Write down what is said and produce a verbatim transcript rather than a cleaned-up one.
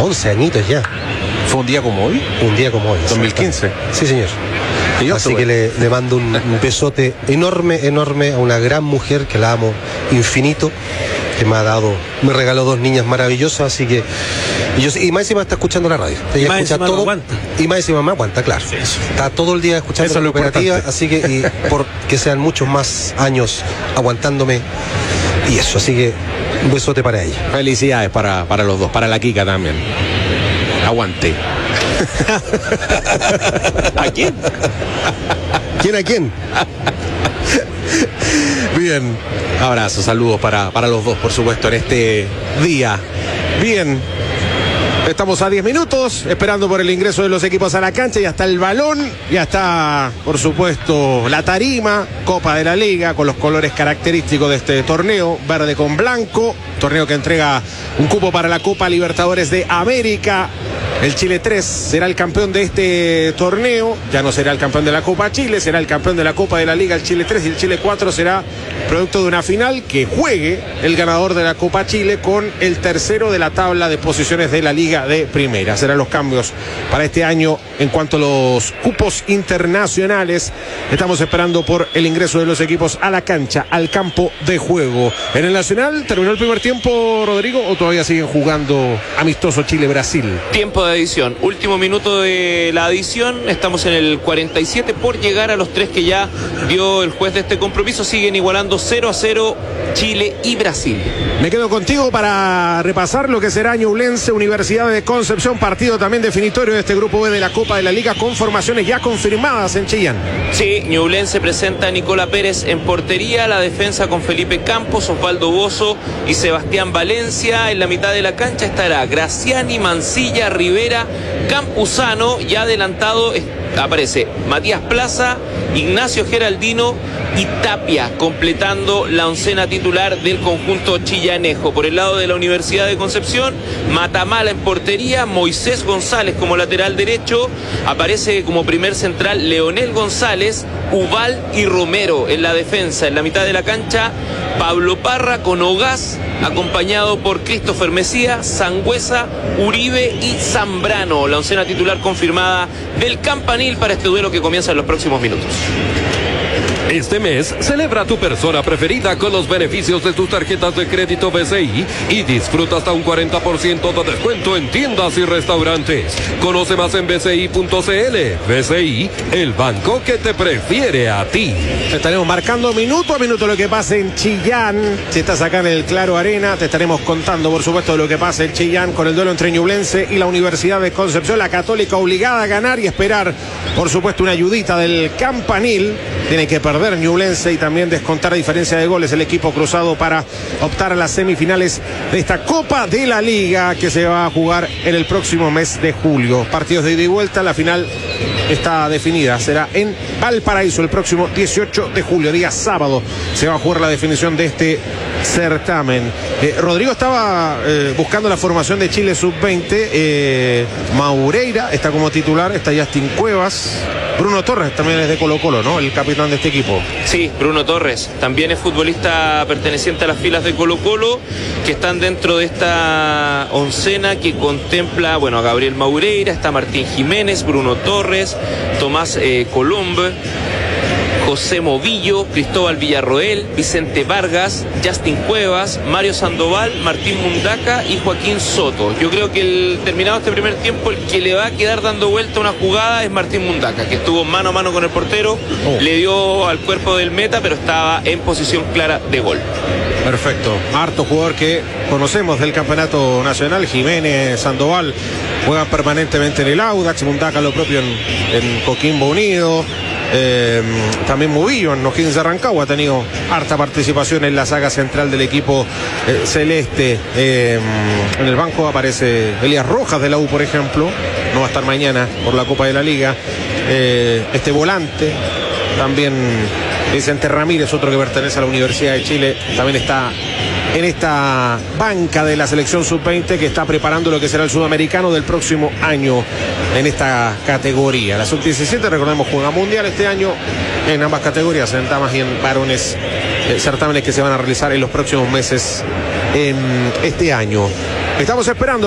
once añitos ya. ¿Fue un día como hoy? Un día como hoy. dos mil quince. Sí, señor. Yo Así estuve. que le, le mando un, un besote enorme, enorme a una gran mujer que la amo infinito, que me ha dado, me regaló dos niñas maravillosas, así que y, yo, y más encima está escuchando la radio. Ella Y más escucha encima todo, no aguanta. Y más encima me aguanta, claro. Eso. Está todo el día escuchando Eso es la lo cooperativa, importante. así que y por que sean muchos más años aguantándome y eso, así que un besote para ella. Felicidades para, para los dos, para la Kika también. Aguante. ¿A quién? ¿Quién a quién? Bien. Abrazos, saludos para, para los dos, por supuesto, en este día. Bien. Estamos a diez minutos, esperando por el ingreso de los equipos a la cancha. Ya está el balón, ya está, por supuesto, la tarima, Copa de la Liga, con los colores característicos de este torneo, verde con blanco. Torneo que entrega un cupo para la Copa Libertadores de América. El Chile tres será el campeón de este torneo. Ya no será el campeón de la Copa Chile, será el campeón de la Copa de la Liga el Chile tres, y el Chile cuatro será producto de una final que juegue el ganador de la Copa Chile con el tercero de la tabla de posiciones de la Liga de Primera. Serán los cambios para este año en cuanto a los cupos internacionales. Estamos esperando por el ingreso de los equipos a la cancha, al campo de juego. En el Nacional, ¿terminó el primer tiempo, Rodrigo, o todavía siguen jugando amistoso Chile-Brasil? Tiempo de adición, último minuto de la adición, estamos en el cuarenta y siete por llegar a los tres que ya dio el juez de este compromiso. Siguen igualando cero a cero Chile y Brasil. Me quedo contigo para repasar lo que será Ñublense, Universidad de Concepción, partido también definitorio de este grupo B de la Copa de la Liga, con formaciones ya confirmadas en Chillán. Sí, Ñublense presenta a Nicola Pérez en portería, la defensa con Felipe Campos, Osvaldo Bozo y Sebastián Valencia. En la mitad de la cancha estará Graciani, Mancilla, Rivera, Campuzano, ya adelantado aparece Matías Plaza, Ignacio Geraldino y Tapia, completando la oncena titular del conjunto chillanejo. Por el lado de la Universidad de Concepción, Matamala en portería, Moisés González como lateral derecho, aparece como primer central Leonel González, Ubal y Romero en la defensa. En la mitad de la cancha, Pablo Parra con Ogaz, acompañado por Christopher Mesía, Sangüesa, Uribe y Zambrano. La oncena titular confirmada del Campanil para este duelo que comienza en los próximos minutos. Este mes, celebra a tu persona preferida con los beneficios de tus tarjetas de crédito B C I y disfruta hasta un cuarenta por ciento de descuento en tiendas y restaurantes. Conoce más en b c i punto c l. B C I, el banco que te prefiere a ti. Estaremos marcando minuto a minuto lo que pasa en Chillán. Si estás acá en el Claro Arena, te estaremos contando, por supuesto, lo que pasa en Chillán con el duelo entre Ñublense y la Universidad de Concepción. La Católica obligada a ganar y esperar, por supuesto, una ayudita del Campanil. Tiene que perder Ñublense y también descontar a diferencia de goles el equipo cruzado para optar a las semifinales de esta Copa de la Liga que se va a jugar en el próximo mes de julio. Partidos de ida y vuelta, la final está definida, será en Valparaíso el próximo dieciocho de julio, día sábado, se va a jugar la definición de este certamen. Eh, Rodrigo estaba eh, buscando la formación de Chile sub veinte, eh, Maureira está como titular, está Justin Cuevas, Bruno Torres también es de Colo Colo, ¿no? El capitán de este equipo. Sí, Bruno Torres, también es futbolista perteneciente a las filas de Colo Colo, que están dentro de esta oncena que contempla, bueno, a Gabriel Maureira, está Martín Jiménez, Bruno Torres, Tomás eh, Colombe, José Movillo, Cristóbal Villarroel, Vicente Vargas, Justin Cuevas, Mario Sandoval, Martín Mundaca y Joaquín Soto. Yo creo que el terminado este primer tiempo, el que le va a quedar dando vuelta una jugada es Martín Mundaca, que estuvo mano a mano con el portero, oh. le dio al cuerpo del meta, pero estaba en posición clara de gol. Perfecto, harto jugador que conocemos del campeonato nacional. Jiménez, Sandoval juegan permanentemente en el Audax, Mundaca lo propio en, en Coquimbo Unido. Eh, también Murillo en O'Higgins de Rancagua ha tenido harta participación en la saga central del equipo eh, celeste. Eh, en el banco aparece Elías Rojas de la U, por ejemplo, no va a estar mañana por la Copa de la Liga. Eh, este volante también, Vicente Ramírez, otro que pertenece a la Universidad de Chile, también está en esta banca de la selección sub veinte que está preparando lo que será el sudamericano del próximo año en esta categoría. La sub diecisiete, recordemos, juega mundial este año en ambas categorías, en damas y en varones, eh, certámenes que se van a realizar en los próximos meses en este año. Estamos esperando